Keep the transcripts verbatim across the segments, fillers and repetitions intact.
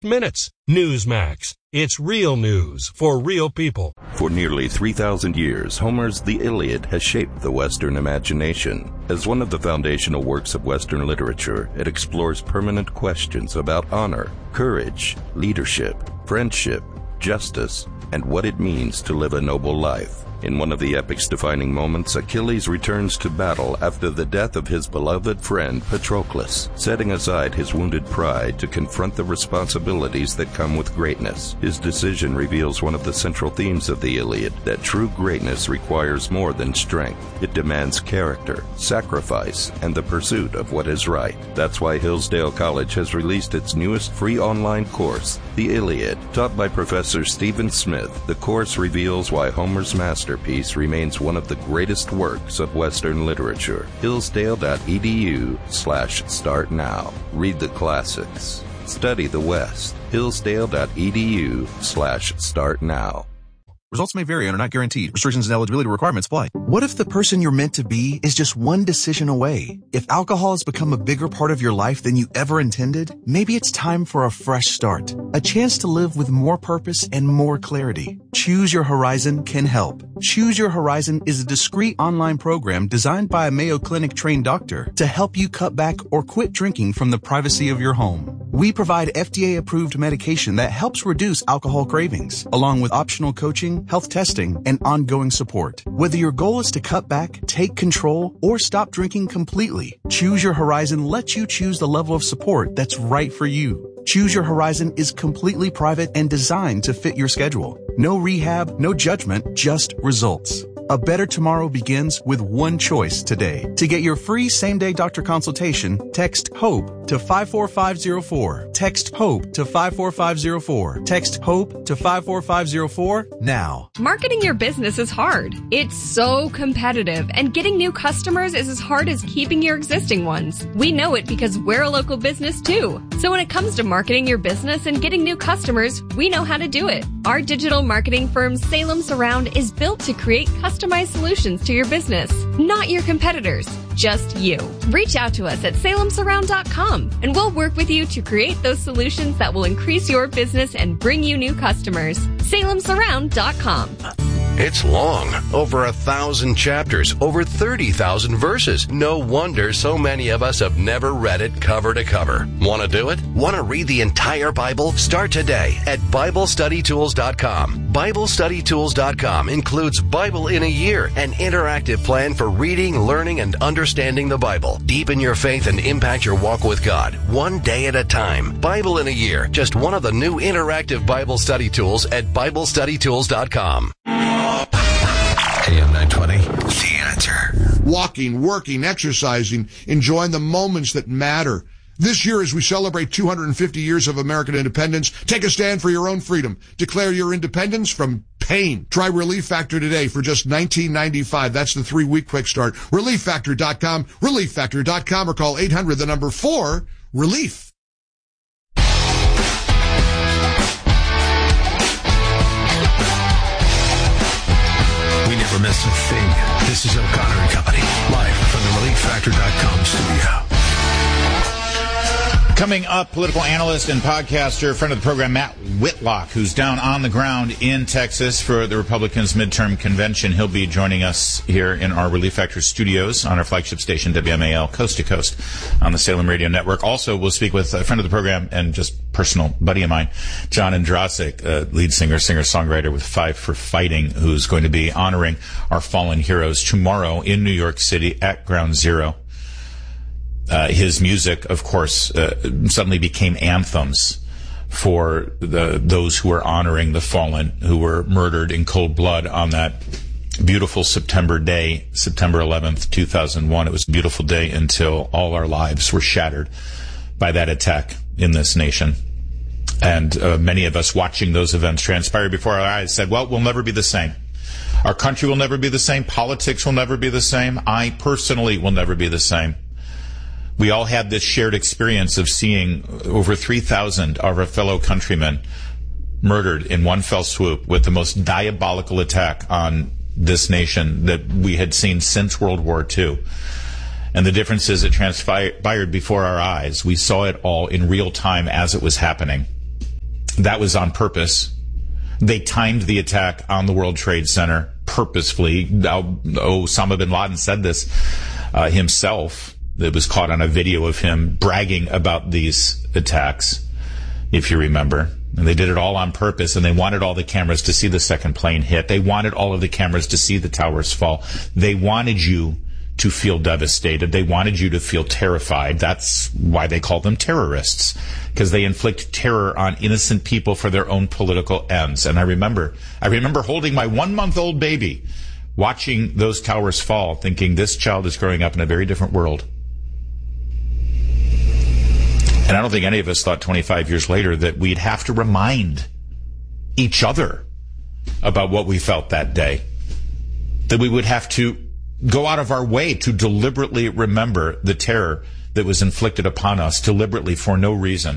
minutes. Newsmax. It's real news for real people. For nearly three thousand years, Homer's The Iliad has shaped the Western imagination. As one of the foundational works of Western literature, it explores permanent questions about honor, courage, leadership, friendship, justice, and what it means to live a noble life. In one of the epic's defining moments, Achilles returns to battle after the death of his beloved friend Patroclus, setting aside his wounded pride to confront the responsibilities that come with greatness. His decision reveals one of the central themes of the Iliad, that true greatness requires more than strength. It demands character, sacrifice, and the pursuit of what is right. That's why Hillsdale College has released its newest free online course, The Iliad. Taught by Professor Stephen Smith, the course reveals why Homer's master Masterpiece remains one of the greatest works of Western literature. Hillsdale.edu slash start now. Read the classics. Study the West. Hillsdale.edu slash start now. Results may vary and are not guaranteed. Restrictions and eligibility requirements apply. What if the person you're meant to be is just one decision away? If alcohol has become a bigger part of your life than you ever intended, maybe it's time for a fresh start. A chance to live with more purpose and more clarity. Choose Your Horizon can help. Choose Your Horizon is a discreet online program designed by a Mayo Clinic trained doctor to help you cut back or quit drinking from the privacy of your home. We provide F D A-approved medication that helps reduce alcohol cravings, along with optional coaching, health testing, and ongoing support. Whether your goal is to cut back, take control, or stop drinking completely, Choose Your Horizon lets you choose the level of support that's right for you. Choose Your Horizon is completely private and designed to fit your schedule. No rehab, no judgment, just results. A better tomorrow begins with one choice today. To get your free same-day doctor consultation, text HOPE to five four five zero four. Text HOPE to five four five zero four. Text HOPE to five four five zero four now. Marketing your business is hard. It's so competitive, and getting new customers is as hard as keeping your existing ones. We know it because we're a local business too. So when it comes to marketing your business and getting new customers, we know how to do it. Our digital marketing firm Salem Surround is built to create customized solutions to your business, not your competitors, just you. Reach out to us at salem surround dot com and we'll work with you to create those solutions that will increase your business and bring you new customers. salem surround dot com. It's long, over a thousand chapters, over thirty thousand verses. No wonder so many of us have never read it cover to cover. Want to do it? Want to read the entire Bible? Start today at bible study tools dot com. bible study tools dot com includes Bible in a Year, an interactive plan for reading, learning, and understanding the Bible. Deepen your faith and impact your walk with God, one day at a time. Bible in a Year, just one of the new interactive Bible study tools at bible study tools dot com. A M nine twenty, The Answer. Walking, working, exercising, enjoying the moments that matter. This year, as we celebrate two hundred fifty years of American independence, take a stand for your own freedom. Declare your independence from pain. Try Relief Factor today for just nineteen ninety-five. That's the three-week quick start. relief factor dot com, relief factor dot com, or call eight hundred, the number four, relief. We never miss a thing. This is O'Connor and Company, live from the relief factor dot com studio. Coming up, political analyst and podcaster, friend of the program, Matt Whitlock, who's down on the ground in Texas for the Republicans' midterm convention. He'll be joining us here in our Relief Factor studios on our flagship station, W M A L, coast to coast on the Salem Radio Network. Also, we'll speak with a friend of the program and just personal buddy of mine, John Andrasik, uh, lead singer, singer-songwriter with Five for Fighting, who's going to be honoring our fallen heroes tomorrow in New York City at Ground Zero. Uh, his music, of course, uh, suddenly became anthems for the those who were honoring the fallen, who were murdered in cold blood on that beautiful September day, September eleventh, two thousand one. It was a beautiful day until all our lives were shattered by that attack in this nation. And uh, many of us watching those events transpire before our eyes said, well, we'll never be the same. Our country will never be the same. Politics will never be the same. I personally will never be the same. We all had this shared experience of seeing over three thousand of our fellow countrymen murdered in one fell swoop with the most diabolical attack on this nation that we had seen since World War Two. And the difference is it transpired before our eyes. We saw it all in real time as it was happening. That was on purpose. They timed the attack on the World Trade Center purposefully. Osama bin Laden said this uh, himself. It was caught on a video of him bragging about these attacks, if you remember. And they did it all on purpose, and they wanted all the cameras to see the second plane hit. They wanted all of the cameras to see the towers fall. They wanted you to feel devastated. They wanted you to feel terrified. That's why they call them terrorists, because they inflict terror on innocent people for their own political ends. And I remember, I remember holding my one-month-old baby, watching those towers fall, thinking this child is growing up in a very different world. And I don't think any of us thought twenty-five years later that we'd have to remind each other about what we felt that day. That we would have to go out of our way to deliberately remember the terror that was inflicted upon us, deliberately for no reason.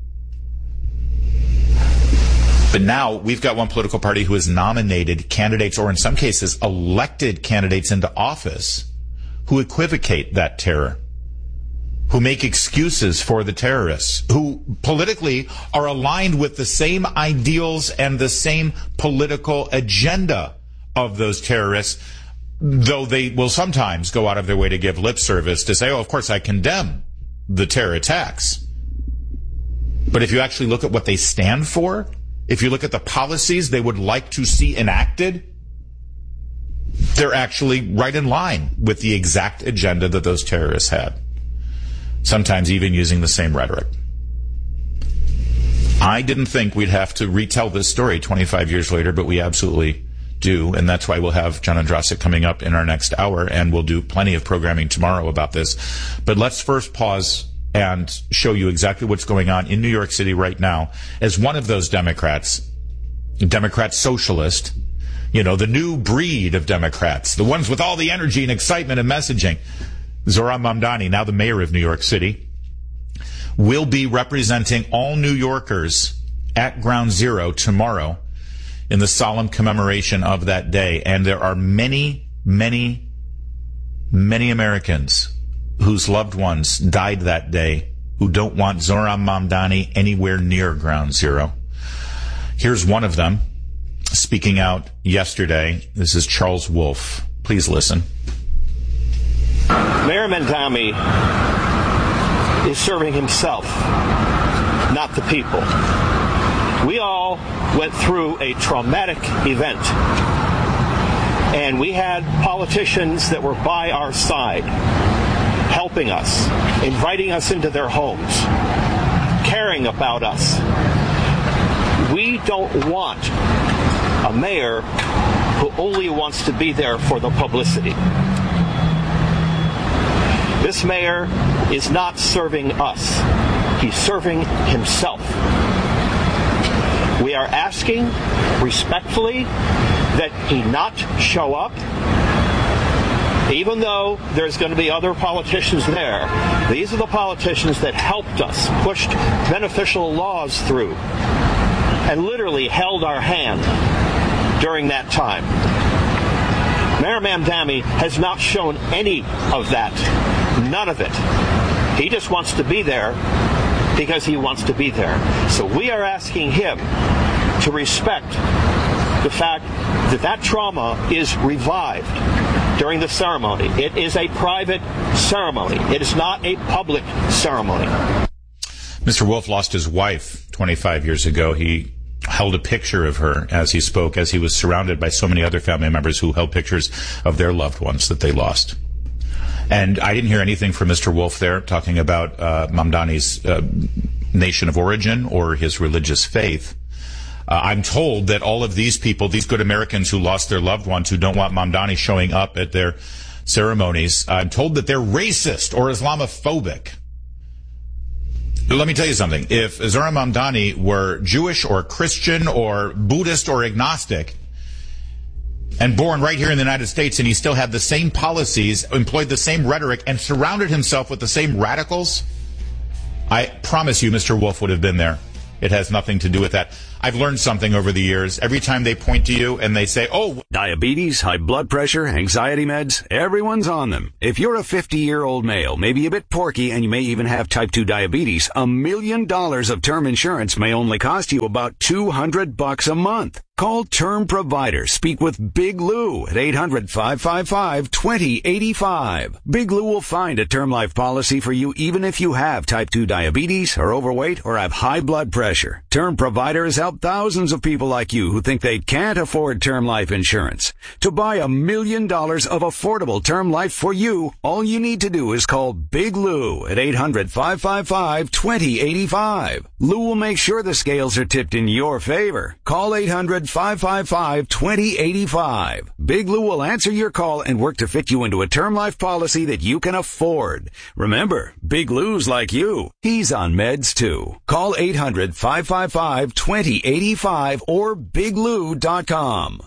But now we've got one political party who has nominated candidates, or in some cases elected candidates into office, who equivocate that terror, who make excuses for the terrorists, who politically are aligned with the same ideals and the same political agenda of those terrorists, though they will sometimes go out of their way to give lip service to say, oh, of course, I condemn the terror attacks. But if you actually look at what they stand for, if you look at the policies they would like to see enacted, they're actually right in line with the exact agenda that those terrorists had. Sometimes even using the same rhetoric. I didn't think we'd have to retell this story twenty-five years later, but we absolutely do, and that's why we'll have John Andrasik coming up in our next hour, and we'll do plenty of programming tomorrow about this. But let's first pause and show you exactly what's going on in New York City right now as one of those Democrats, Democrat socialist, you know, the new breed of Democrats, the ones with all the energy and excitement and messaging. Zohran Mamdani, now the mayor of New York City, will be representing all New Yorkers at Ground Zero tomorrow in the solemn commemoration of that day. And there are many, many, many Americans whose loved ones died that day who don't want Zohran Mamdani anywhere near Ground Zero. Here's one of them speaking out yesterday. This is Charles Wolf. Please listen. Mayor Mamdani is serving himself, not the people. We all went through a traumatic event, and we had politicians that were by our side, helping us, inviting us into their homes, caring about us. We don't want a mayor who only wants to be there for the publicity. This mayor is not serving us. He's serving himself. We are asking respectfully that he not show up, even though there's going to be other politicians there. These are the politicians that helped us, pushed beneficial laws through, and literally held our hand during that time. Mayor Mamdani has not shown any of that. None of it. He just wants to be there because he wants to be there. So we are asking him to respect the fact that that trauma is revived during the ceremony. It is a private ceremony. It is not a public ceremony. Mister Wolf lost his wife twenty-five years ago. He held a picture of her as he spoke, as he was surrounded by so many other family members who held pictures of their loved ones that they lost. And I didn't hear anything from Mister Wolf there talking about uh, Mamdani's uh, nation of origin or his religious faith. Uh, I'm told that all of these people, these good Americans who lost their loved ones, who don't want Mamdani showing up at their ceremonies, I'm told that they're racist or Islamophobic. Let me tell you something. If Zohran Mamdani were Jewish or Christian or Buddhist or agnostic and born right here in the United States, and he still had the same policies, employed the same rhetoric, and surrounded himself with the same radicals, I promise you Mister Wolf would have been there It has nothing to do with that. I've learned something over the years. Every time they point to you and they say, oh, diabetes, high blood pressure, anxiety meds, everyone's on them. If you're a fifty-year-old male, maybe a bit porky, and you may even have type two diabetes, a million dollars of term insurance may only cost you about two hundred bucks a month. Call Term Provider. Speak with Big Lou at eight hundred, five five five, two zero eight five. Big Lou will find a term life policy for you even if you have type two diabetes, are overweight, or have high blood pressure. Term Provider has helped thousands of people like you who think they can't afford term life insurance. To buy a million dollars of affordable term life for you, all you need to do is call Big Lou at eight hundred, five five five, two zero eight five. Lou will make sure the scales are tipped in your favor. Call eight hundred, five five five, two zero eight five. Big Lou will answer your call and work to fit you into a term life policy that you can afford. Remember, Big Lou's like you. He's on meds too. Call eight hundred, five five five, two zero eight five or big lou dot com.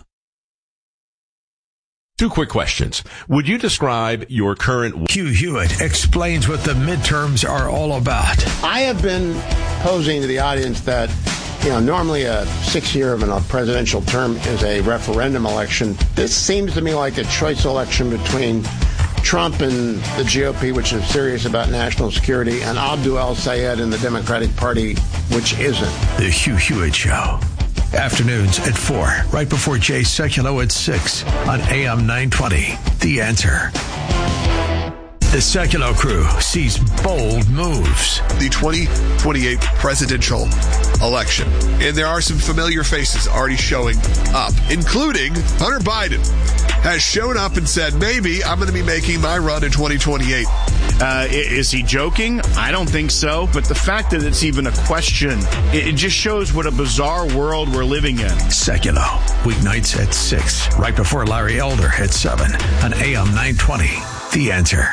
Two quick questions. Would you describe your current... Hugh Hewitt explains what the midterms are all about. I have been posing to the audience that, you know, normally a six-year of a presidential term is a referendum election. This seems to me like a choice election between Trump and the G O P, which is serious about national security, and Abdul El-Sayed and the Democratic Party, which isn't. The Hugh Hewitt Show. Afternoons at four, right before Jay Sekulow at six on A M nine twenty. The Answer. The Sekulow crew sees bold moves. The twenty twenty-eight presidential election. And there are some familiar faces already showing up, including Hunter Biden has shown up and said, maybe I'm going to be making my run in twenty twenty-eight. Uh, is he joking? I don't think so. But the fact that it's even a question, it, it just shows what a bizarre world we're living in. Sekulow, weeknights at six, right before Larry Elder at seven on A M nine twenty. The Answer.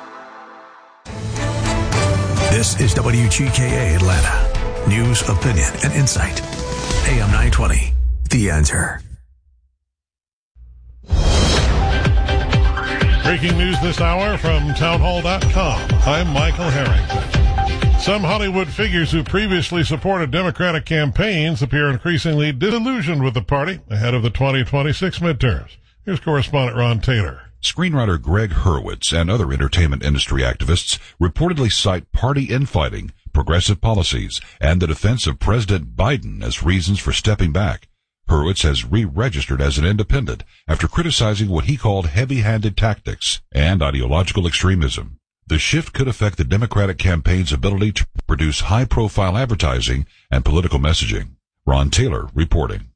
This is W G K A Atlanta. News, opinion, and insight. A M nine twenty. The Answer. Breaking news this hour from townhall dot com. I'm Michael Harrington. Some Hollywood figures who previously supported Democratic campaigns appear increasingly disillusioned with the party ahead of the twenty twenty-six midterms. Here's correspondent Ron Taylor. Screenwriter Greg Hurwitz and other entertainment industry activists reportedly cite party infighting, progressive policies, and the defense of President Biden as reasons for stepping back. Hurwitz has re-registered as an independent after criticizing what he called heavy-handed tactics and ideological extremism. The shift could affect the Democratic campaign's ability to produce high-profile advertising and political messaging. Ron Taylor reporting.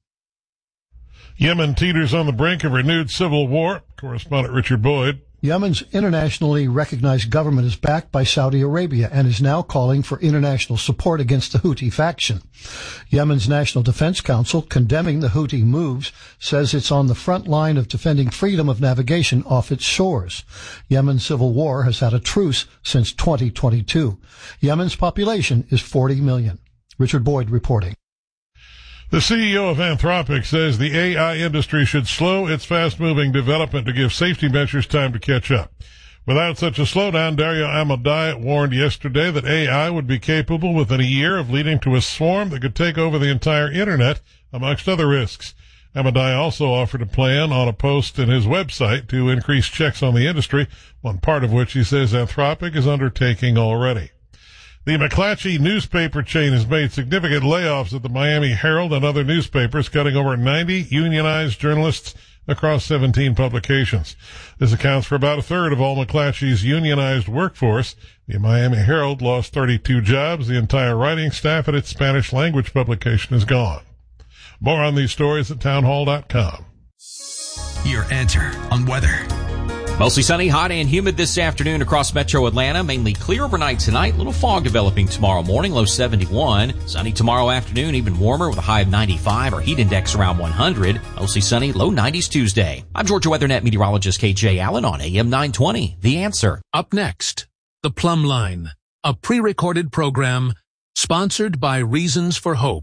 Yemen teeters on the brink of renewed civil war. Correspondent Richard Boyd. Yemen's internationally recognized government is backed by Saudi Arabia and is now calling for international support against the Houthi faction. Yemen's National Defense Council, condemning the Houthi moves, says it's on the front line of defending freedom of navigation off its shores. Yemen's civil war has had a truce since twenty twenty-two. Yemen's population is forty million. Richard Boyd reporting. The C E O of Anthropic says the A I industry should slow its fast-moving development to give safety measures time to catch up. Without such a slowdown, Dario Amodei warned yesterday that A I would be capable within a year of leading to a swarm that could take over the entire Internet, amongst other risks. Amodei also offered a plan on a post in his website to increase checks on the industry, one part of which he says Anthropic is undertaking already. The McClatchy newspaper chain has made significant layoffs at the Miami Herald and other newspapers, cutting over ninety unionized journalists across seventeen publications. This accounts for about a third of all McClatchy's unionized workforce. The Miami Herald lost thirty-two jobs. The entire writing staff at its Spanish language publication is gone. More on these stories at townhall dot com. Your answer on weather. Mostly sunny, hot and humid this afternoon across metro Atlanta. Mainly clear overnight tonight. Little fog developing tomorrow morning, low seventy-one. Sunny tomorrow afternoon, even warmer with a high of ninety-five. Our heat index around one hundred. Mostly sunny, low nineties Tuesday. I'm Georgia WeatherNet meteorologist K J Allen on A M nine twenty. The Answer. Up next, The Plumb Line, a pre-recorded program sponsored by Reasons for Hope.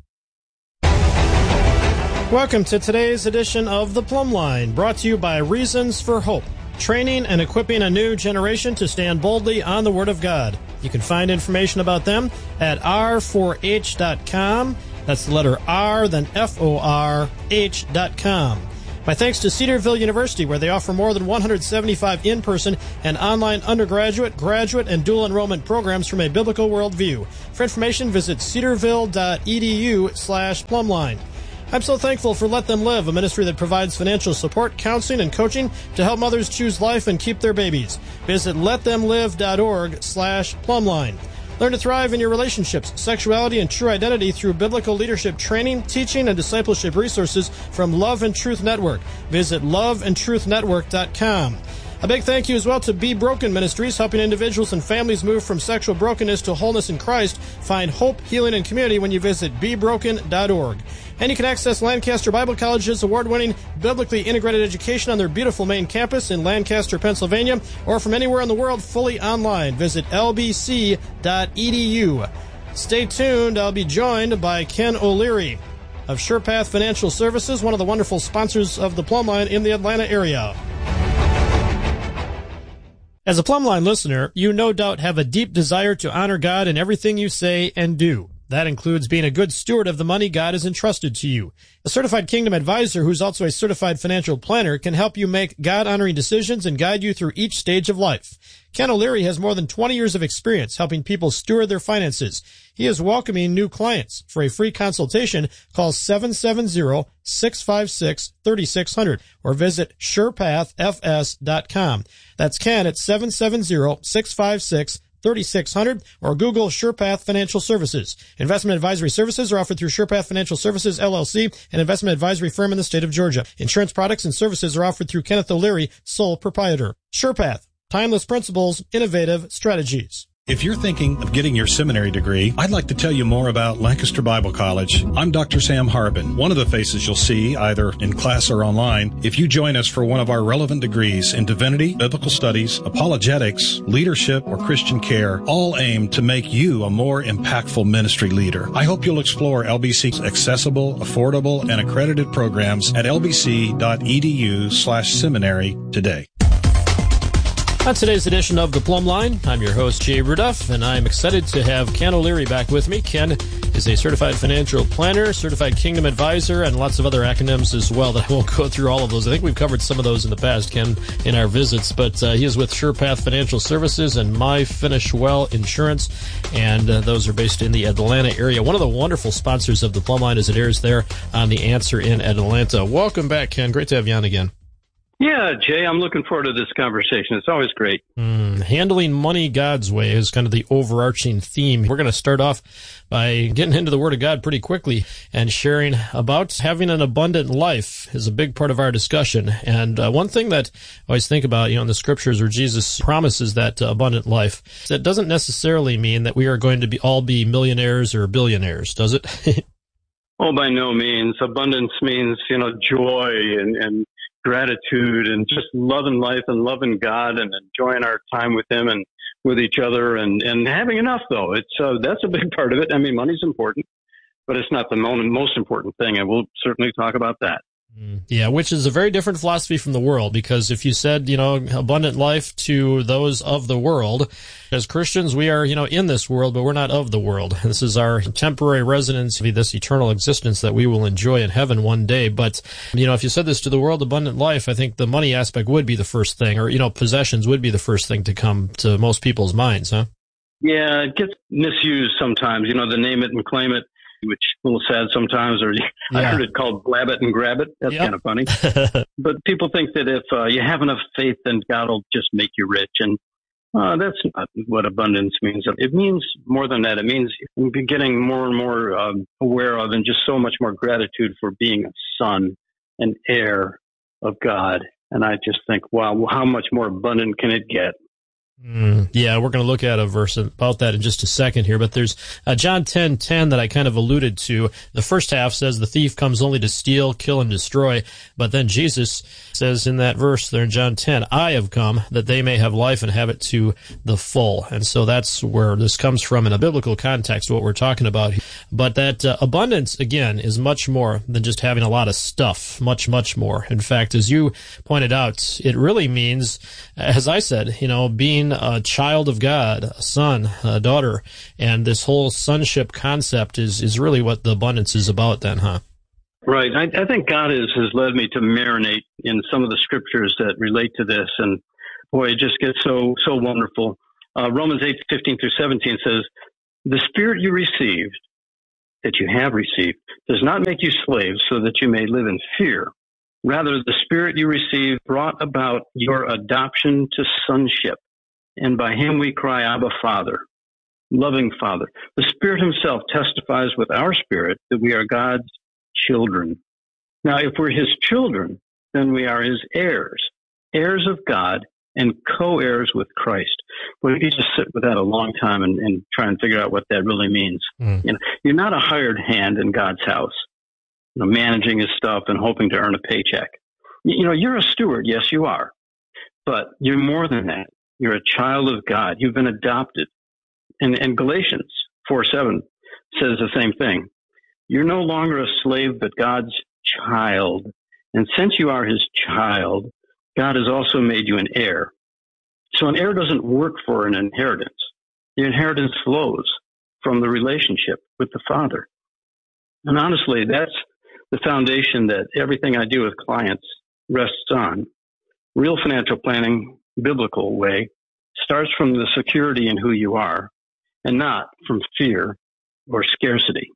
Welcome to today's edition of The Plumb Line, brought to you by Reasons for Hope. Training and equipping a new generation to stand boldly on the Word of God. You can find information about them at r four h dot com. That's the letter R, then F O R H dot com. My thanks to Cedarville University, where they offer more than one hundred seventy-five in-person and online undergraduate, graduate, and dual enrollment programs from a biblical worldview. For information, visit cedarville.edu slash plumline. I'm so thankful for Let Them Live, a ministry that provides financial support, counseling, and coaching to help mothers choose life and keep their babies. Visit letthemlive.org slash plumline. Learn to thrive in your relationships, sexuality, and true identity through biblical leadership training, teaching, and discipleship resources from Love and Truth Network. Visit love and truth network dot com. A big thank you as well to Be Broken Ministries, helping individuals and families move from sexual brokenness to wholeness in Christ. Find hope, healing, and community when you visit be broken dot org. And you can access Lancaster Bible College's award-winning biblically integrated education on their beautiful main campus in Lancaster, Pennsylvania, or from anywhere in the world fully online. Visit l b c dot e d u. Stay tuned. I'll be joined by Ken O'Leary of SurePath Financial Services, one of the wonderful sponsors of the Plumline in the Atlanta area. As a Plumline listener, you no doubt have a deep desire to honor God in everything you say and do. That includes being a good steward of the money God has entrusted to you. A certified Kingdom advisor who's also a certified financial planner can help you make God-honoring decisions and guide you through each stage of life. Ken O'Leary has more than twenty years of experience helping people steward their finances. He is welcoming new clients. For a free consultation, call seven seven zero, six five six, three six zero zero or visit surepath f s dot com. That's Ken at seven seven zero, six five six, three six zero zero or Google SurePath Financial Services. Investment advisory services are offered through SurePath Financial Services, L L C, an investment advisory firm in the state of Georgia. Insurance products and services are offered through Kenneth O'Leary, sole proprietor. SurePath, timeless principles, innovative strategies. If you're thinking of getting your seminary degree, I'd like to tell you more about Lancaster Bible College. I'm Doctor Sam Harbin, one of the faces you'll see either in class or online if you join us for one of our relevant degrees in divinity, biblical studies, apologetics, leadership, or Christian care, all aimed to make you a more impactful ministry leader. I hope you'll explore L B C's accessible, affordable, and accredited programs at l b c dot e d u slash seminary today. On today's edition of The Plumb Line, I'm your host, Jay Ruduff, and I'm excited to have Ken O'Leary back with me. Ken is a certified financial planner, certified Kingdom advisor, and lots of other acronyms as well that I won't go through all of those. I think we've covered some of those in the past, Ken, in our visits, but uh, he is with SurePath Financial Services and My Finish Well Insurance, and uh, those are based in the Atlanta area. One of the wonderful sponsors of The Plumb Line as it airs there on The Answer in Atlanta. Welcome back, Ken. Great to have you on again. Yeah, Jay, I'm looking forward to this conversation. It's always great. Mm, handling money God's way is kind of the overarching theme. We're going to start off by getting into the Word of God pretty quickly and sharing about having an abundant life is a big part of our discussion. And uh, one thing that I always think about, you know, in the Scriptures where Jesus promises that uh, abundant life, that doesn't necessarily mean that we are going to be all be millionaires or billionaires, does it? Oh, by no means. Abundance means, you know, joy and, and gratitude and just loving life and loving God and enjoying our time with Him and with each other and, and having enough, though. It's uh, that's a big part of it. I mean, money's important, but it's not the most important thing, and we'll certainly talk about that. Yeah, which is a very different philosophy from the world, because if you said, you know, abundant life to those of the world, as Christians, we are, you know, in this world, but we're not of the world. This is our temporary residence, this eternal existence that we will enjoy in heaven one day. But, you know, if you said this to the world, abundant life, I think the money aspect would be the first thing, or, you know, possessions would be the first thing to come to most people's minds, huh? Yeah, it gets misused sometimes, you know, the name it and claim it, which is a little sad sometimes, or yeah. I heard it called blab it and grab it. That's yep. kind of funny. But people think that if uh, you have enough faith, then God will just make you rich. And uh, that's not what abundance means. It means more than that. It means you're getting more and more um, aware of and just so much more gratitude for being a son and heir of God. And I just think, wow, how much more abundant can it get? Mm, yeah, we're going to look at a verse about that in just a second here, but there's uh, John ten ten that I kind of alluded to. The first half says the thief comes only to steal, kill, and destroy, but then Jesus says in that verse there in John ten, I have come that they may have life and have it to the full. And so that's where this comes from in a biblical context, what we're talking about. But that uh, abundance, again, is much more than just having a lot of stuff, much, much more. In fact, as you pointed out, it really means, as I said, you know, being being a child of God, a son, a daughter, and this whole sonship concept is, is really what the abundance is about then, huh? Right. I, I think God is, has led me to marinate in some of the scriptures that relate to this, and boy, it just gets so so wonderful. Uh, Romans eight fifteen through seventeen says, "The Spirit you received, that you have received, does not make you slaves so that you may live in fear. Rather, the Spirit you received brought about your adoption to sonship, and by Him we cry, Abba, Father." Loving Father. The Spirit Himself testifies with our spirit that we are God's children. Now, if we're His children, then we are His heirs, heirs of God and co-heirs with Christ. Well, you just sit with that a long time and, and try and figure out what that really means. Mm. You know, you're not a hired hand in God's house, you know, managing His stuff and hoping to earn a paycheck. You know, you're a steward. Yes, you are. But you're more than that. You're a child of God. You've been adopted. And, and Galatians four seven says the same thing. You're no longer a slave, but God's child. And since you are His child, God has also made you an heir. So an heir doesn't work for an inheritance. The inheritance flows from the relationship with the Father. And honestly, that's the foundation that everything I do with clients rests on. Real financial planning, biblical way, starts from the security in who you are and not from fear or scarcity.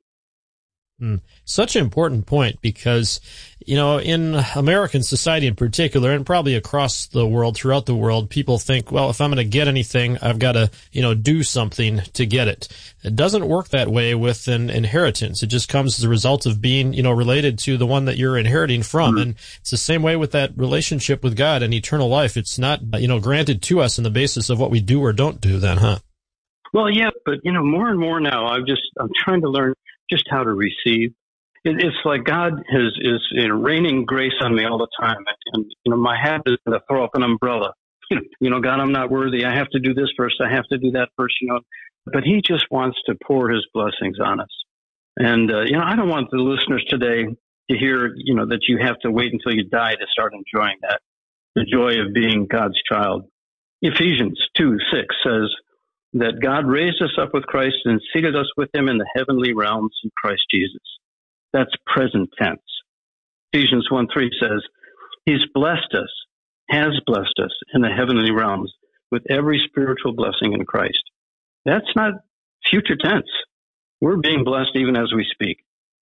Mm. Such an important point because, you know, in American society in particular, and probably across the world, throughout the world, people think, well, if I'm going to get anything, I've got to, you know, do something to get it. It doesn't work that way with an inheritance. It just comes as a result of being, you know, related to the one that you're inheriting from. Mm-hmm. And it's the same way with that relationship with God and eternal life. It's not, you know, granted to us on the basis of what we do or don't do then, huh? Well, yeah, but, you know, more and more now, I've just, I'm trying to learn just how to receive. It, it's like God has, is you know, raining grace on me all the time. And, and, you know, my habit is to throw up an umbrella. You know, you know, God, I'm not worthy. I have to do this first. I have to do that first, you know. But He just wants to pour His blessings on us. And, uh, you know, I don't want the listeners today to hear, you know, that you have to wait until you die to start enjoying that, the joy of being God's child. Ephesians two six says that God raised us up with Christ and seated us with Him in the heavenly realms in Christ Jesus. That's present tense. Ephesians one three says, He's blessed us, has blessed us in the heavenly realms with every spiritual blessing in Christ. That's not future tense. We're being blessed even as we speak.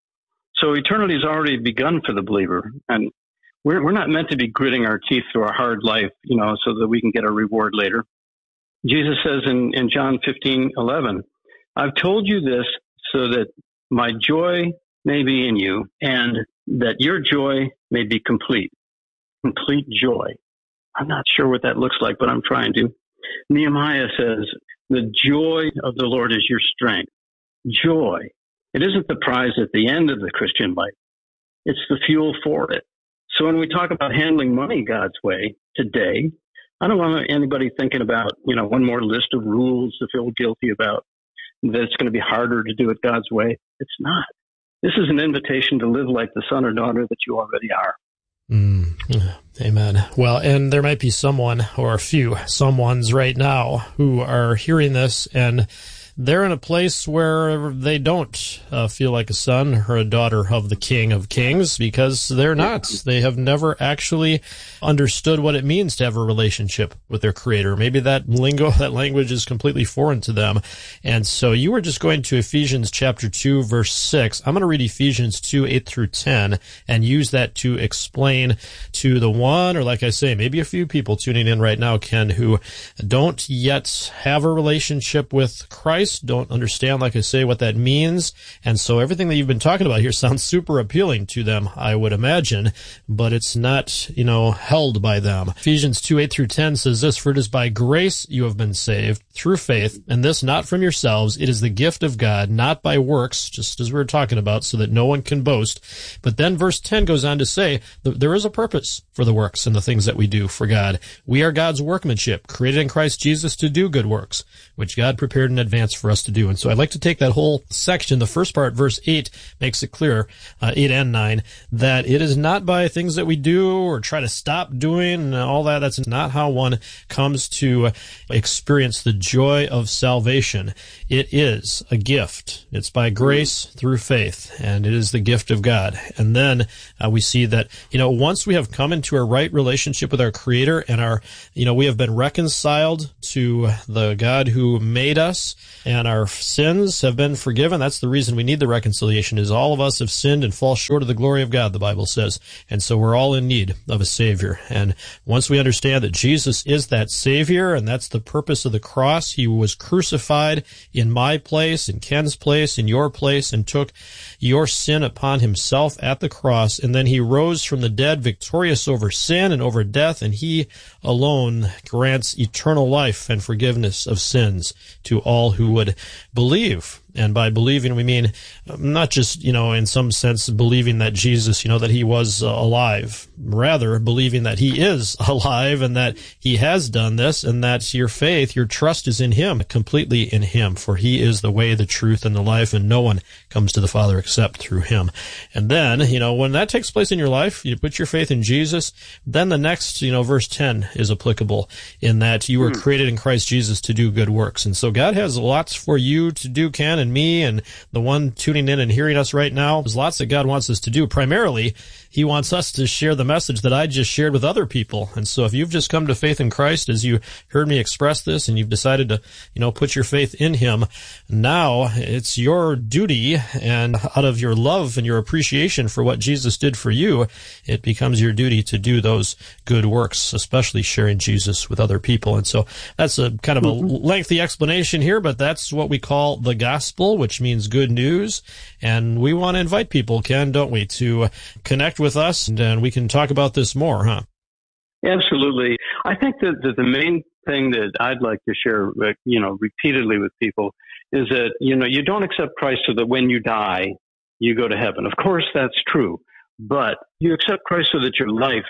So eternity has already begun for the believer, and we're, we're not meant to be gritting our teeth through a hard life, you know, so that we can get a reward later. Jesus says in, in John fifteen eleven, I've told you this so that my joy may be in you and that your joy may be complete. Complete joy. I'm not sure what that looks like, but I'm trying to. Nehemiah says, the joy of the Lord is your strength. Joy. It isn't the prize at the end of the Christian life. It's the fuel for it. So when we talk about handling money God's way today, I don't want anybody thinking about, you know, one more list of rules to feel guilty about, that it's going to be harder to do it God's way. It's not. This is an invitation to live like the son or daughter that you already are. Mm, amen. Well, and there might be someone or a few someones right now who are hearing this and they're in a place where they don't uh, feel like a son or a daughter of the King of Kings because they're not. They have never actually understood what it means to have a relationship with their Creator. Maybe that lingo, that language is completely foreign to them. And so you were just going to Ephesians chapter two, verse six. I'm going to read Ephesians two, eight through ten and use that to explain to the one, or like I say, maybe a few people tuning in right now, Ken, who don't yet have a relationship with Christ, don't understand, like I say, what that means. And so everything that you've been talking about here sounds super appealing to them, I would imagine, but it's not, you know, held by them. Ephesians two, eight through ten says this, for it is by grace you have been saved through faith, and this not from yourselves. It is the gift of God, not by works, just as we were talking about, so that no one can boast. But then verse ten goes on to say that there is a purpose for the works and the things that we do for God. We are God's workmanship, created in Christ Jesus to do good works, which God prepared in advance for us to do. And so I'd like to take that whole section. The first part, verse eight, makes it clear, uh, eight and nine, that it is not by things that we do or try to stop doing and all that. That's not how one comes to experience the joy of salvation. It is a gift. It's by grace through faith, and it is the gift of God. And then uh, we see that, you know, once we have come into a right relationship with our Creator and our, you know, we have been reconciled to the God who made us, and our sins have been forgiven. That's the reason we need the reconciliation, is all of us have sinned and fall short of the glory of God, the Bible says. And so we're all in need of a Savior. And once we understand that Jesus is that Savior, and that's the purpose of the cross, He was crucified in my place, in Ken's place, in your place, and took your sin upon Himself at the cross. And then He rose from the dead, victorious over sin and over death, and He alone grants eternal life and forgiveness of sins to all who would believe. And by believing, we mean not just, you know, in some sense believing that Jesus, you know, that He was uh, alive. Rather, believing that He is alive and that He has done this, and that your faith, your trust is in Him, completely in Him. For He is the way, the truth, and the life, and no one comes to the Father except through Him. And then, you know, when that takes place in your life, you put your faith in Jesus, then the next, you know, verse ten is applicable, in that you were created in Christ Jesus to do good works. And so God has lots for you to do, Ken, and me, and the one tuning in and hearing us right now. There's lots that God wants us to do. Primarily, He wants us to share the message that I just shared with other people. And so if you've just come to faith in Christ, as you heard me express this, and you've decided to, you know, put your faith in Him, now it's your duty, and out of your love and your appreciation for what Jesus did for you, it becomes your duty to do those good works, especially sharing Jesus with other people. And so that's a kind of a lengthy explanation here, but that's what we call the gospel, which means good news. And we want to invite people, Ken, don't we, to connect with us, and, and we can talk about this more, huh? Absolutely. I think that, that the main thing that I'd like to share, you know, repeatedly with people is that, you know, you don't accept Christ so that when you die, you go to heaven. Of course, that's true. But you accept Christ so that your life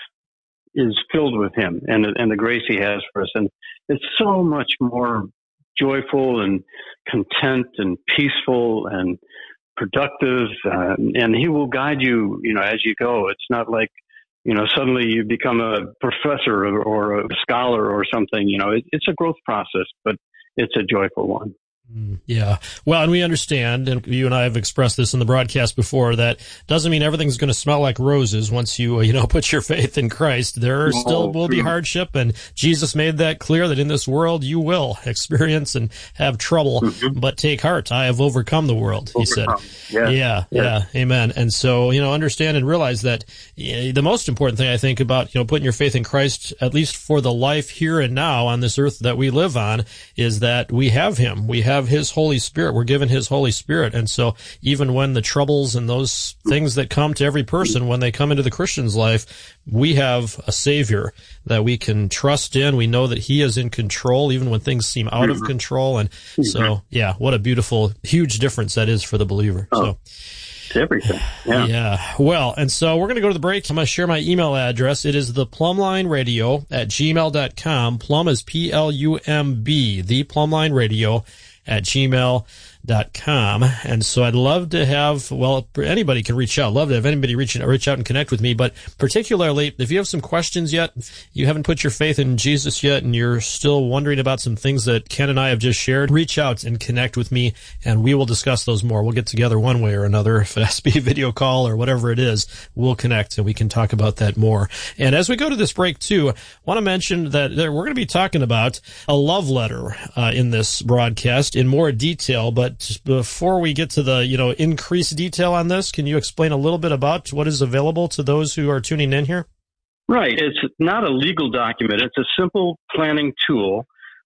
is filled with Him and, and the grace He has for us. And it's so much more joyful and content and peaceful and productive, uh, and He will guide you, you know, as you go. It's not like, you know, suddenly you become a professor or, or a scholar or something. You know, it, it's a growth process, but it's a joyful one. Yeah. Well, and we understand, and you and I have expressed this in the broadcast before, that doesn't mean everything's going to smell like roses once you, you know, put your faith in Christ. There are still will be hardship, and Jesus made that clear that in this world you will experience and have trouble, mm-hmm. but take heart. I have overcome the world, He overcome. said. Yeah. Yeah, yeah. Yeah. Amen. And so, you know, understand and realize that the most important thing I think about, you know, putting your faith in Christ, at least for the life here and now on this earth that we live on, is that we have Him. We have His Holy Spirit. We're given His Holy Spirit. And so even when the troubles and those things that come to every person when they come into the Christian's life, we have a Savior that we can trust in. We know that He is in control even when things seem out of control. And so, yeah, what a beautiful, huge difference that is for the believer. So. It's everything. Yeah. Yeah. Well, and so we're going to go to the break. I'm going to share my email address. It is the Plumline Radio at gmail dot com. Plum is P L U M B, the Plumline Radio at gmail dot com. And so I'd love to have, well, anybody can reach out. Love to have anybody reach, reach out and connect with me. But particularly, if you have some questions yet, you haven't put your faith in Jesus yet, and you're still wondering about some things that Ken and I have just shared, reach out and connect with me, and we will discuss those more. We'll get together one way or another. If it has to be a video call or whatever it is, we'll connect and we can talk about that more. And as we go to this break, too, I want to mention that we're going to be talking about a love letter uh, in this broadcast in more detail. But before we get to the, you know, increased detail on this, can you explain a little bit about what is available to those who are tuning in here? Right. It's not a legal document. It's a simple planning tool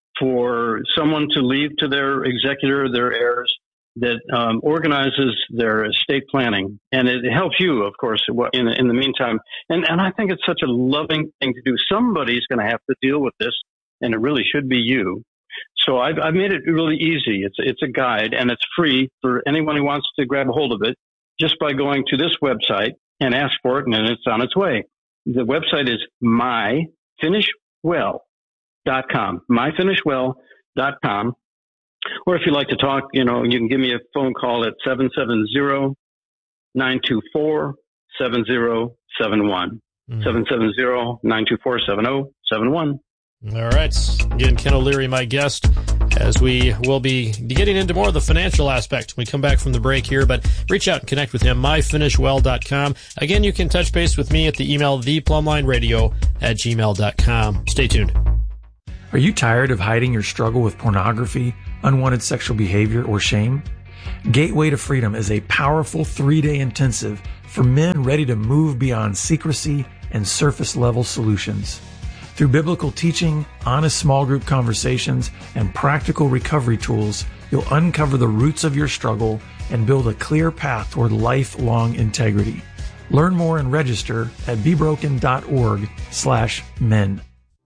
for someone to leave to their executor, their heirs, that um, organizes their estate planning. And it helps you, of course, in, in the meantime. And, and I think it's such a loving thing to do. Somebody's going to have to deal with this, and it really should be you. So I've, I've made it really easy. It's it's a guide, and it's free for anyone who wants to grab a hold of it just by going to this website and ask for it, and then it's on its way. The website is my finish well dot com, my finish well dot com. Or if you'd like to talk, you know, you can give me a phone call at seven seven zero, nine two four, seven zero seven one. seven seven zero, nine two four, seven zero seven one. All right. Again, Ken O'Leary, my guest, as we will be getting into more of the financial aspect when we come back from the break here. But reach out and connect with him, my finish well dot com. Again, you can touch base with me at the email theplumlineradio at gmail dot com. Stay tuned. Are you tired of hiding your struggle with pornography, unwanted sexual behavior, or shame? Gateway to Freedom is a powerful three-day intensive for men ready to move beyond secrecy and surface-level solutions. Through biblical teaching, honest small group conversations, and practical recovery tools, you'll uncover the roots of your struggle and build a clear path toward lifelong integrity. Learn more and register at bebroken.org slash men.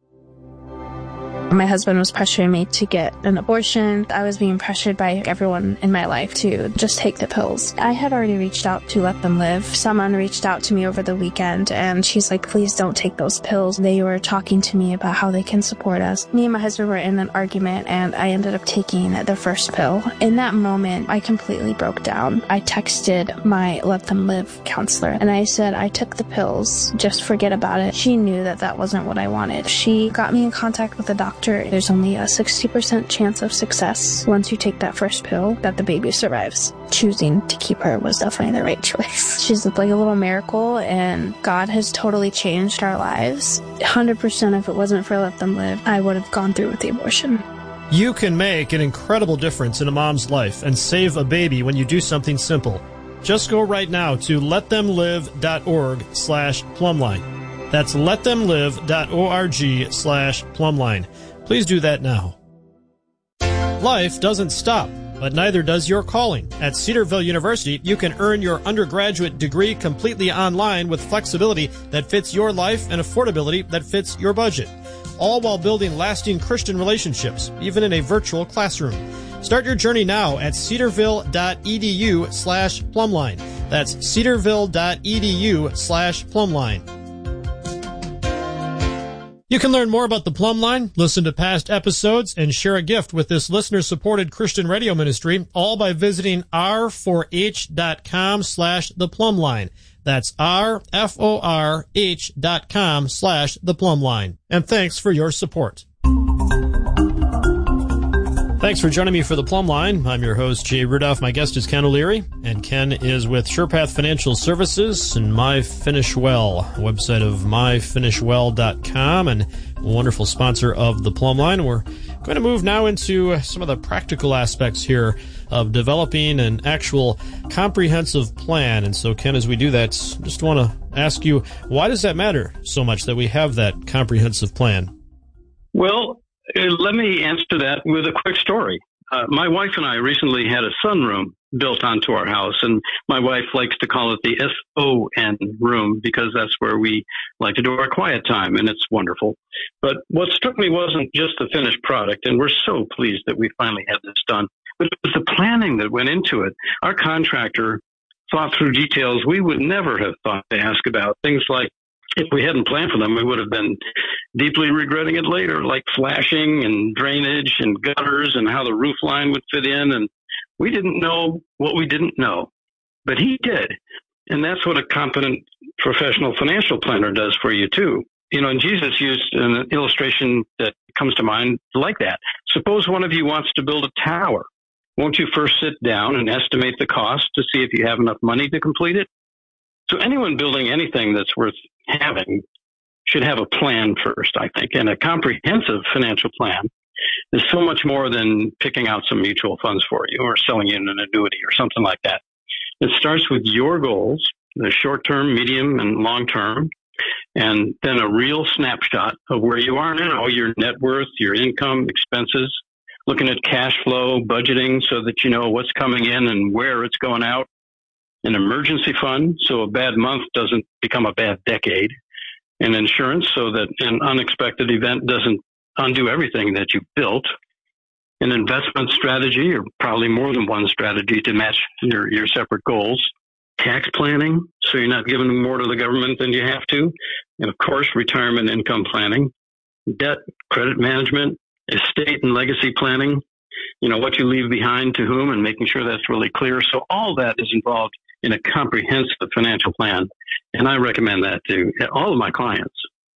My husband was pressuring me to get an abortion. I was being pressured by everyone in my life to just take the pills. I had already reached out to Let Them Live. Someone reached out to me over the weekend, and she's like, please don't take those pills. They were talking to me about how they can support us. Me and my husband were in an argument, and I ended up taking the first pill. In that moment, I completely broke down. I texted my Let Them Live counselor, and I said, I took the pills. Just forget about it. She knew that that wasn't what I wanted. She got me in contact with a doctor. There's only a sixty percent chance of success once you take that first pill that the baby survives. Choosing to keep her was definitely the right choice. She's like a little miracle, and God has totally changed our lives. one hundred percent if it wasn't for Let Them Live, I would have gone through with the abortion. You can make an incredible difference in a mom's life and save a baby when you do something simple. Just go right now to letthemlive.org slash plumline. That's letthemlive.org slash plumline. Please do that now. Life doesn't stop, but neither does your calling. At Cedarville University, you can earn your undergraduate degree completely online with flexibility that fits your life and affordability that fits your budget, all while building lasting Christian relationships, even in a virtual classroom. Start your journey now at cedarville.edu slash plumline. That's cedarville.edu slash plumline. You can learn more about the Plumb Line, listen to past episodes, and share a gift with this listener-supported Christian radio ministry, all by visiting r four h dot com slash the plumb line. That's r f o r h dot com slash the plumb line. And thanks for your support. Thanks for joining me for the Plumb Line. I'm your host, Jay Rudolph. My guest is Ken O'Leary, and Ken is with SurePath Financial Services and My Finish Well, a website of my finish well dot com, and a wonderful sponsor of the Plumb Line. We're going to move now into some of the practical aspects here of developing an actual comprehensive plan. And so, Ken, as we do that, just want to ask you, why does that matter so much that we have that comprehensive plan? Well, let me answer that with a quick story. Uh, my wife and I recently had a sunroom built onto our house, and my wife likes to call it the S O N room because that's where we like to do our quiet time, and it's wonderful. But what struck me wasn't just the finished product, and we're so pleased that we finally had this done, but it was the planning that went into it. Our contractor thought through details we would never have thought to ask about, things like, if we hadn't planned for them, we would have been deeply regretting it later, like flashing and drainage and gutters and how the roof line would fit in. And we didn't know what we didn't know, but he did. And that's what a competent professional financial planner does for you too. You know, and Jesus used an illustration that comes to mind like that. Suppose one of you wants to build a tower. Won't you first sit down and estimate the cost to see if you have enough money to complete it? So anyone building anything that's worth having should have a plan first, I think. And a comprehensive financial plan is so much more than picking out some mutual funds for you or selling you an annuity or something like that. It starts with your goals, the short term, medium, and long term, and then a real snapshot of where you are now, your net worth, your income, expenses, looking at cash flow, budgeting so that you know what's coming in and where it's going out. An emergency fund, so a bad month doesn't become a bad decade. And insurance, so that an unexpected event doesn't undo everything that you built. An investment strategy, or probably more than one strategy to match your, your separate goals. Tax planning, so you're not giving more to the government than you have to. And of course, retirement income planning. Debt, credit management, estate and legacy planning. you know, what you leave behind to whom and making sure that's really clear. So all that is involved in a comprehensive financial plan. And I recommend that to all of my clients.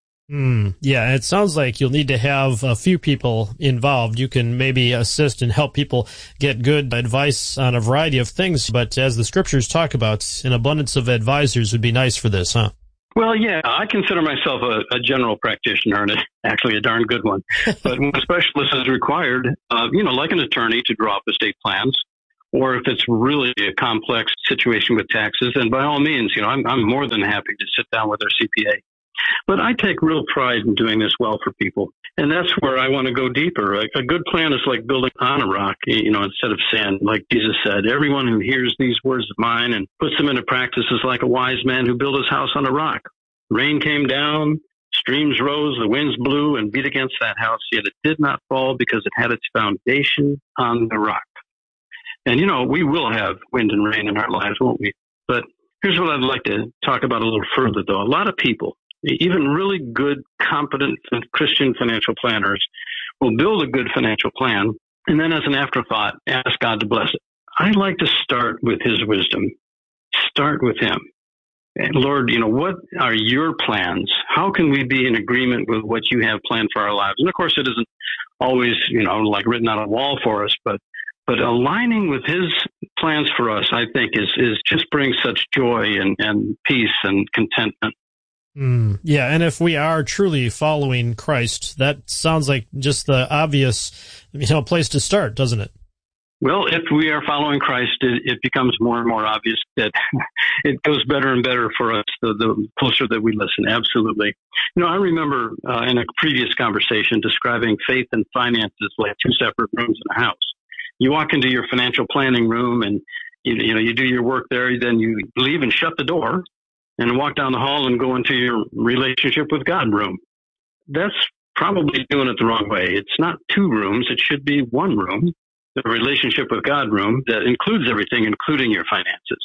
Mm, yeah, it sounds like you'll need to have a few people involved. You can maybe assist and help people get good advice on a variety of things. But as the scriptures talk about, an abundance of advisors would be nice for this, huh? Well, yeah, I consider myself a, a general practitioner, and actually a darn good one. But when a specialist is required, uh, you know, like an attorney to draw up estate plans, or if it's really a complex situation with taxes, then by all means, you know, I'm, I'm more than happy to sit down with their C P A. But I take real pride in doing this well for people. And that's where I want to go deeper. A, a good plan is like building on a rock, you know, instead of sand. Like Jesus said, everyone who hears these words of mine and puts them into practice is like a wise man who built his house on a rock. Rain came down, streams rose, the winds blew and beat against that house, yet it did not fall because it had its foundation on the rock. And, you know, we will have wind and rain in our lives, won't we? But here's what I'd like to talk about a little further, though. A lot of people, even really good, competent Christian financial planners, will build a good financial plan and then as an afterthought, ask God to bless it. I like to start with his wisdom. Start with him. And Lord, you know, what are your plans? How can we be in agreement with what you have planned for our lives? And of course, it isn't always, you know, like written on a wall for us, but but aligning with his plans for us, I think, is is just brings such joy and, and peace and contentment. Mm, yeah, and if we are truly following Christ, that sounds like just the obvious, you know, place to start, doesn't it? Well, if we are following Christ, it, it becomes more and more obvious that it goes better and better for us the, the closer that we listen. Absolutely. You know, I remember uh, in a previous conversation describing faith and finances like two separate rooms in a house. You walk into your financial planning room and, you, you know, you do your work there, then you leave and shut the door and walk down the hall and go into your relationship with God room. That's probably doing it the wrong way. It's not two rooms. It should be one room, the relationship with God room that includes everything, including your finances.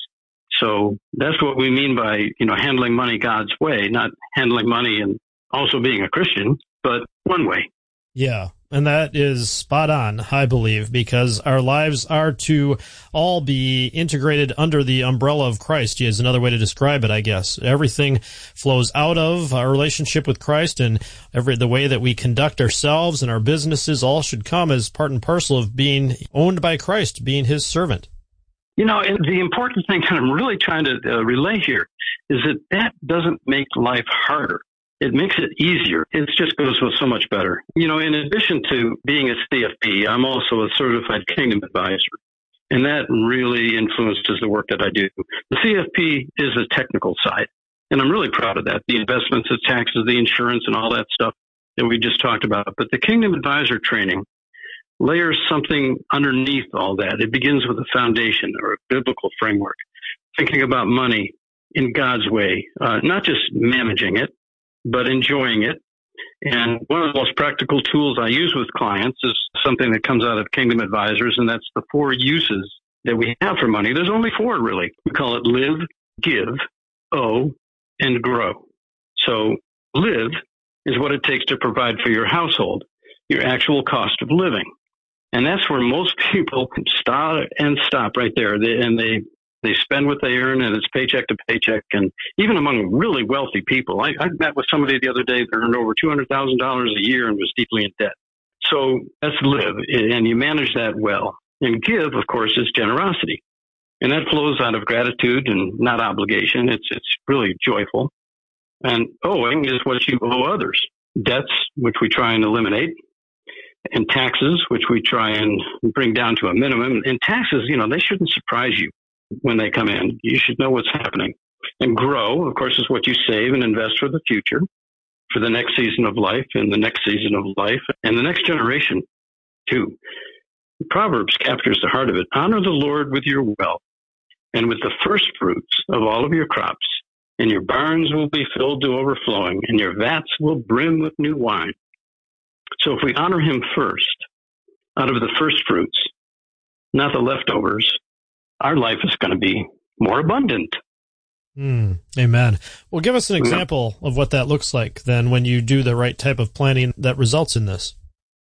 So that's what we mean by, you know, handling money God's way, not handling money and also being a Christian, but one way. Yeah. And that is spot on, I believe, because our lives are to all be integrated under the umbrella of Christ, is another way to describe it, I guess. Everything flows out of our relationship with Christ, and every the way that we conduct ourselves and our businesses all should come as part and parcel of being owned by Christ, being his servant. You know, and the important thing that I'm really trying to uh, relay here is that that doesn't make life harder. It makes it easier. It just goes with so much better. You know, in addition to being a C F P, I'm also a certified Kingdom advisor, and that really influences the work that I do. The C F P is the technical side, and I'm really proud of that. The investments, the taxes, the insurance, and all that stuff that we just talked about. But the Kingdom advisor training layers something underneath all that. It begins with a foundation or a biblical framework, thinking about money in God's way, uh, not just managing it, but enjoying it. And one of the most practical tools I use with clients is something that comes out of Kingdom Advisors, and that's the four uses that we have for money. There's only four, really. We call it live, give, owe, and grow. So live is what it takes to provide for your household, your actual cost of living. And that's where most people start and stop right there. They, and they They spend what they earn, and it's paycheck to paycheck. And even among really wealthy people, I, I met with somebody the other day that earned over two hundred thousand dollars a year and was deeply in debt. So that's live, and you manage that well. And give, of course, is generosity. And that flows out of gratitude and not obligation. It's it's really joyful. And owing is what you owe others. Debts, which we try and eliminate. And taxes, which we try and bring down to a minimum. And taxes, you know, they shouldn't surprise you when they come in. You should know what's happening. And grow, of course, is what you save and invest for the future, for the next season of life and the next season of life and the next generation too. Proverbs captures the heart of it. Honor the Lord with your wealth and with the first fruits of all of your crops, and your barns will be filled to overflowing, and your vats will brim with new wine. So if we honor him first, out of the first fruits, not the leftovers, our life is going to be more abundant. Mm, amen. Well, give us an example of what that looks like then when you do the right type of planning that results in this.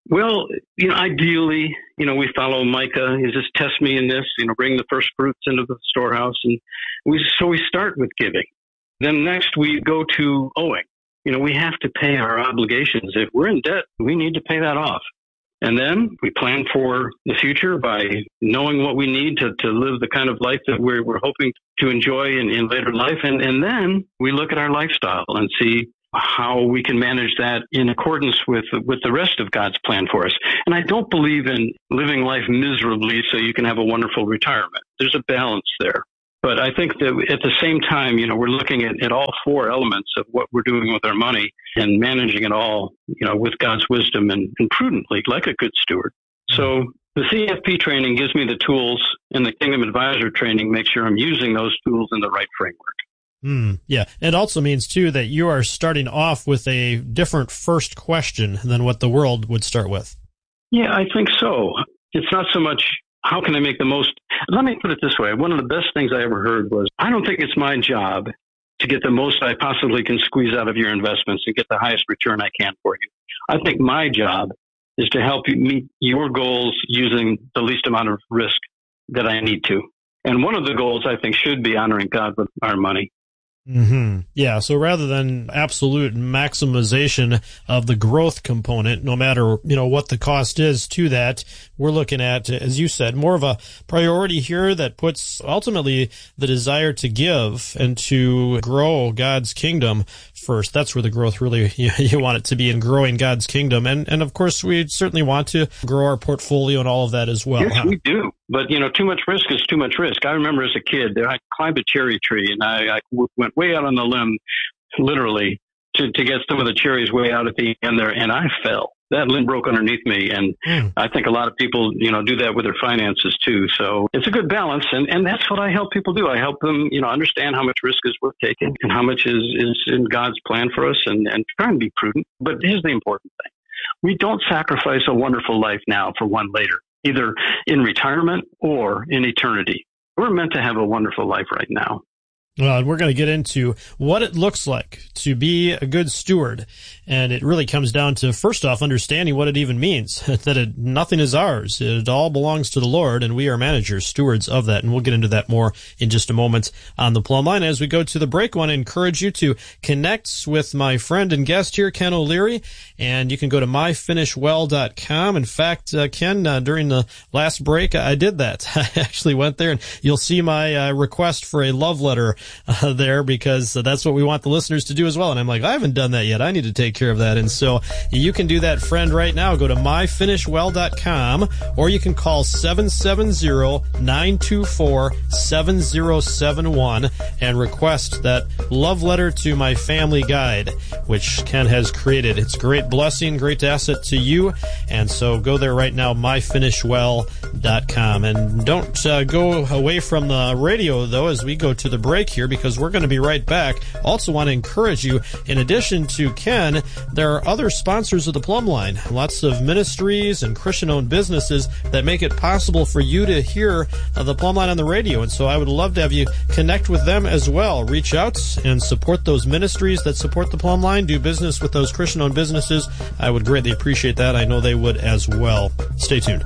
Well, you know, ideally, you know, we follow Micah. He says, test me in this, you know, bring the first fruits into the storehouse. And we, so we start with giving. Then next we go to owing. You know, we have to pay our obligations. If we're in debt, we need to pay that off. And then we plan for the future by knowing what we need to, to live the kind of life that we're, we're hoping to enjoy in, in later life. And, and then we look at our lifestyle and see how we can manage that in accordance with with the rest of God's plan for us. And I don't believe in living life miserably so you can have a wonderful retirement. There's a balance there. But I think that at the same time, you know, we're looking at, at all four elements of what we're doing with our money and managing it all, you know, with God's wisdom and, and prudently, like a good steward. So the C F P training gives me the tools, and the Kingdom Advisor training makes sure I'm using those tools in the right framework. Mm, yeah. It also means, too, that you are starting off with a different first question than what the world would start with. Yeah, I think so. It's not so much, how can I make the most? Let me put it this way. One of the best things I ever heard was, I don't think it's my job to get the most I possibly can squeeze out of your investments and get the highest return I can for you. I think my job is to help you meet your goals using the least amount of risk that I need to. And one of the goals, I think, should be honoring God with our money. Mm-hmm. Yeah, so rather than absolute maximization of the growth component, no matter, you know, what the cost is to that, we're looking at, as you said, more of a priority here that puts ultimately the desire to give and to grow God's kingdom first. That's where the growth really, you, you want it to be, in growing God's kingdom. And, and of course, we certainly want to grow our portfolio and all of that as well. Yes, huh? we do. But, you know, too much risk is too much risk. I remember as a kid, I climbed a cherry tree, and I, I went way out on the limb, literally, to, to get some of the cherries way out at the end there, and I fell. That limb broke underneath me, and mm. I think a lot of people, you know, do that with their finances too. So it's a good balance, and, and that's what I help people do. I help them, you know, understand how much risk is worth taking and how much is, is in God's plan for us, and, and try and be prudent. But here's the important thing. We don't sacrifice a wonderful life now for one later, either in retirement or in eternity. We're meant to have a wonderful life right now. Well, we're going to get into what it looks like to be a good steward. And it really comes down to, first off, understanding what it even means, that it, nothing is ours. It all belongs to the Lord, and we are managers, stewards of that. And we'll get into that more in just a moment on the Plumb Line. As we go to the break, I want to encourage you to connect with my friend and guest here, Ken O'Leary, and you can go to my finish well dot com. In fact, uh, Ken, uh, during the last break, I did that. I actually went there, and you'll see my uh, request for a love letter Uh, there, because uh, that's what we want the listeners to do as well. And I'm like, I haven't done that yet. I need to take care of that. And so you can do that, friend, right now. Go to my finish well dot com, or you can call seven seven zero, nine two four, seven zero seven one and request that love letter to my family guide, which Ken has created. It's a great blessing, great asset to you. And so go there right now, my finish well dot com. And don't uh, go away from the radio, though, as we go to the break here, because we're going to be right back. Also want to encourage you, in addition to Ken, there are other sponsors of the Plumb Line, lots of ministries and Christian-owned businesses that make it possible for you to hear uh, the Plumb Line on the radio. And so I would love to have you connect with them as well. Reach out and support those ministries that support the Plumb Line. Do business with those Christian-owned businesses. I would greatly appreciate that. I know they would as well. Stay tuned.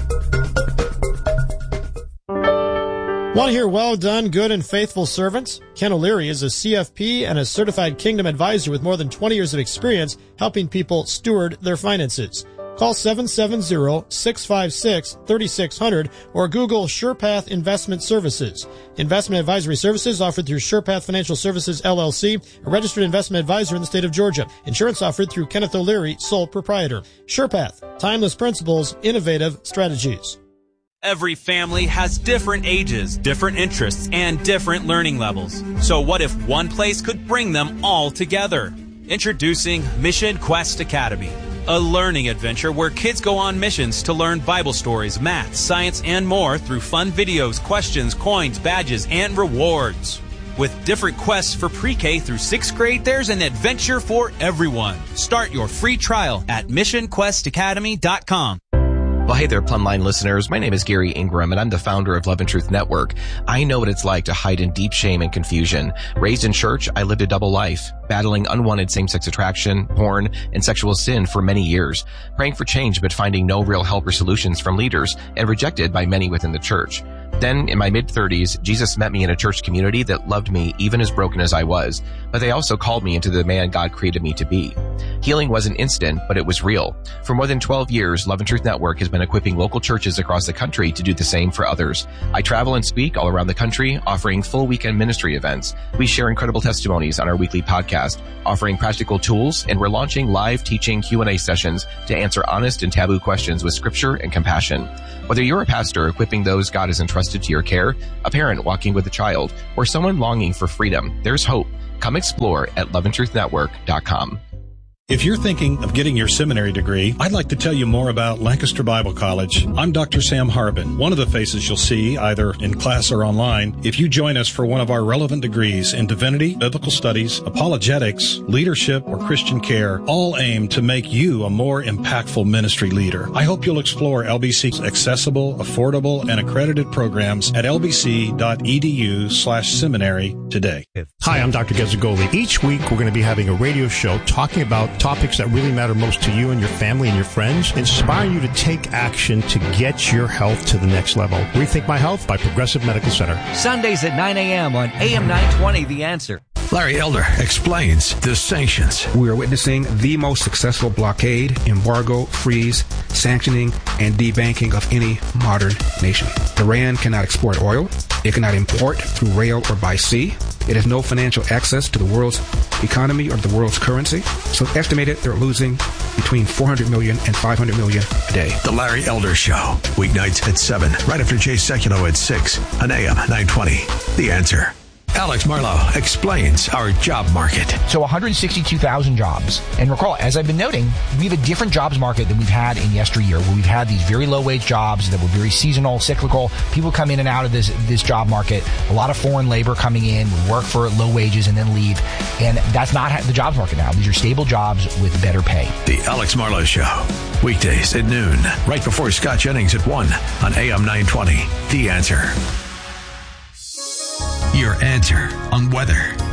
Want to hear well done, good, and faithful servants? Ken O'Leary is a C F P and a certified Kingdom Advisor with more than twenty years of experience helping people steward their finances. Call seven seven zero, six five six, three six zero zero or Google SurePath Investment Services. Investment advisory services offered through SurePath Financial Services, L L C, a registered investment advisor in the state of Georgia. Insurance offered through Kenneth O'Leary, sole proprietor. SurePath, timeless principles, innovative strategies. Every family has different ages, different interests, and different learning levels. So what if one place could bring them all together? Introducing Mission Quest Academy, a learning adventure where kids go on missions to learn Bible stories, math, science, and more through fun videos, questions, coins, badges, and rewards. With different quests for pre-K through sixth grade, there's an adventure for everyone. Start your free trial at mission quest academy dot com. Well, hey there, Plumline listeners. My name is Gary Ingram, and I'm the founder of Love and Truth Network. I know what it's like to hide in deep shame and confusion. Raised in church, I lived a double life, battling unwanted same-sex attraction, porn, and sexual sin for many years, praying for change but finding no real help or solutions from leaders, and rejected by many within the church. Then, in my mid-thirties, Jesus met me in a church community that loved me even as broken as I was, but they also called me into the man God created me to be. Healing wasn't instant, but it was real. For more than twelve years, Love and Truth Network has been equipping local churches across the country to do the same for others. I travel and speak all around the country, offering full weekend ministry events. We share incredible testimonies on our weekly podcast, offering practical tools, and we're launching live teaching Q and A sessions to answer honest and taboo questions with scripture and compassion. Whether you're a pastor equipping those God has entrusted to your care, a parent walking with a child, or someone longing for freedom, there's hope. Come explore at love and truth network dot com. If you're thinking of getting your seminary degree, I'd like to tell you more about Lancaster Bible College. I'm Doctor Sam Harbin, one of the faces you'll see either in class or online if you join us for one of our relevant degrees in divinity, biblical studies, apologetics, leadership, or Christian care, all aimed to make you a more impactful ministry leader. I hope you'll explore L B C's accessible, affordable, and accredited programs at lbc.edu slash seminary today. Hi, I'm Doctor Gezzagoli. Each week, we're going to be having a radio show talking about topics that really matter most to you and your family and your friends, inspiring you to take action to get your health to the next level. Rethink My Health by Progressive Medical Center. Sundays at nine a.m. on A M nine twenty, The Answer. Larry Elder explains the sanctions. We are witnessing the most successful blockade, embargo, freeze, sanctioning, and debanking of any modern nation. Iran cannot export oil. It cannot import through rail or by sea. It has no financial access to the world's economy or the world's currency. So estimated they're losing between four hundred million and five hundred million a day. The Larry Elder Show, weeknights at seven, right after Jay Sekulow at six on A M nine twenty. The Answer. Alex Marlowe explains our job market. So one hundred sixty-two thousand jobs. And recall, as I've been noting, we have a different jobs market than we've had in yesteryear, where we've had these very low-wage jobs that were very seasonal, cyclical. People come in and out of this this job market. A lot of foreign labor coming in, work for low wages and then leave. And that's not the jobs market now. These are stable jobs with better pay. The Alex Marlowe Show, weekdays at noon, right before Scott Jennings at one on A M nine twenty. The Answer. Your answer on weather.